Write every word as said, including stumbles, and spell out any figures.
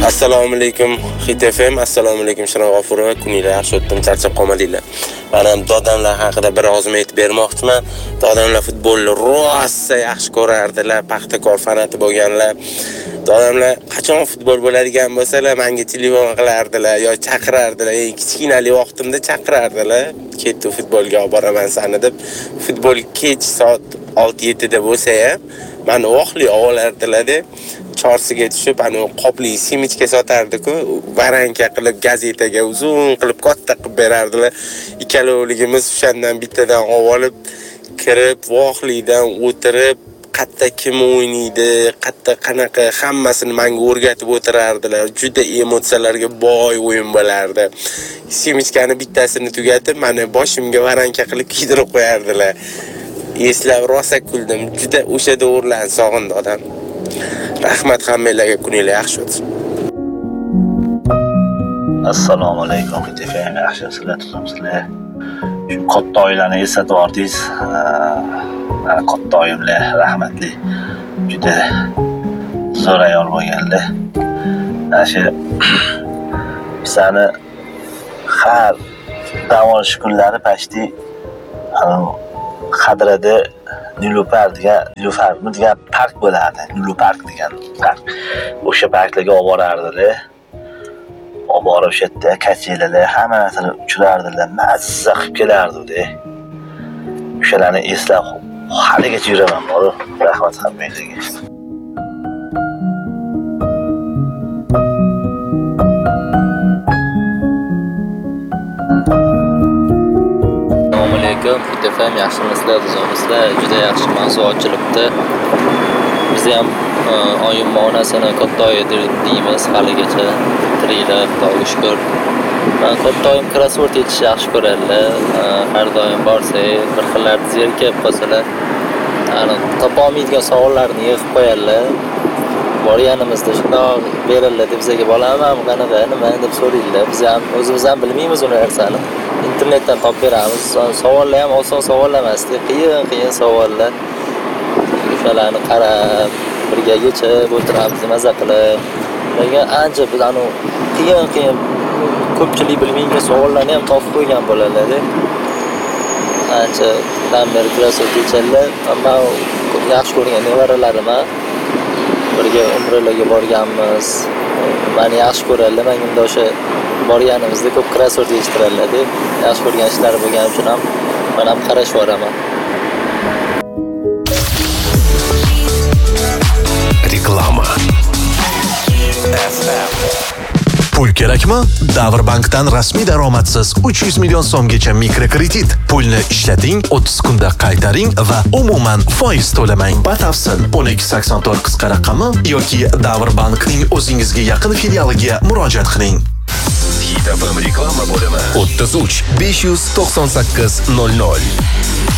Assalomu alaykum Hit F M, assalomu alaykum Shirin G'ofurova, kuninglar yaxshi o'tdimi, charchab qolmadinglar. Men ham dodamlar haqida bir oz aytib bermoqchiman. Dodamlar futbolni rosa yaxshi ko'rardilar, Paxtakor fanati bo'lganlar. Dodamlar qachon futbol bo'ladigan bo'lsalar, menga telefon qilardilar yo chaqirardilar. Eng kichkinali vaqtimda chaqirardilar. Ketdi futbolga olib boraman seni deb. Futbol kech soat olti yetti da bo'lsa ham, meni vaqtli olardilar-da. Chorsiga tushib, ana qopli simichka sotardi-ku, varanka qilib gazetaga uzun qilib katta qilib berardilar. Ikkalovligimiz o'shandan bittadan olib kirib, voqlidan o'tirib, qatta kim o'ynaydi, qatta qanaqa hammasini menga o'rgatib o'tirardilar. Juda emotsiyalarga boy o'yin bo'lardi. Simichkani bittasini tugatib, meni boshimga varanka qilib kiydirib qo'yardilar. Eslab rosa kuldim. Juda o'sha davrlarni sog'indim odam. Rahmat hammanglarga, kuninglar yaxshi o'tsin. Assalomu alaykum, Hit F M, yaxshisizlar, tutamsizlar. Shu katta oilani eslatib o'rdingiz. Mana katta oyimlar rahmatli. Juda zo'r ayol bo'lganlar. Mana shu bizani har dam olish kunlari pashti Qadrada Nilufar degan, Nilufarmi degan park bo'lardi. Nilupark degan park. O'sha parklarga olib borardilar. Olib borib o'sha yerda kachelalar, hamma narsani uchirardilar. Mazza qilib kelardi-da. O'shalarni eslab haligacha yuraman, bor. Rahmat hammanglarga. Hit F M yaxshimisizlar, tuzamisizlar, juda yaxshi mavzu ochilibdi. Biz ham oyim onasini katta oyi deymiz, haligacha tiriklar, Xudoga shukr. Men katta oyim krossvord yechishni yaxshi ko'radilar. Har doim borsak, bir xillar zerikib qolsalar, ana topa olmaydigan savollarni yig'ib qo'yadilar. Borganimizda shundoq beriladi deb bizga bolaman, qanaqa, nima deb so'raydilar. Biz ham o'zimiz ham bilmaymiz uni narsani. Internetdan topib beramiz. Savollar ham oson savollar emas, qiyin-qiyin savollar. O'shalarni qarab, birga yechib o'tiramiz, maza qilib. Lekin ancha biz anu qiyin-qiyin ko'pchilik bilmaydigan savollarni ham topib qo'ygan bo'ladi. Ancha damlar klassga kechadilar. Ammo yaxshi ko'rgan nevaralarim birga umralarga borganmiz. Meni yaxshi ko'radilar. Menga o'sha borganimizda ko'p krossvord yechtiradilar. Yaxshi ko'rgan ishlari bo'lgani uchun ham men ham qarash boraman. Reklama. Pul kerakmi? Davrbankdan rasmiy daromadsiz uch yuz million so'mgacha mikrokredit. Pulni ishlating, o'ttiz kunda qaytaring va umuman foiz to'lamang. Batafsil o'n ikki sakson to'rt qisqa raqami yoki Davrbankning o'zingizga yaqin filialiga murojaat qiling. Hit F M reklama bo'limi o'ttiz uch besh yuz to'qson sakkiz nol nol.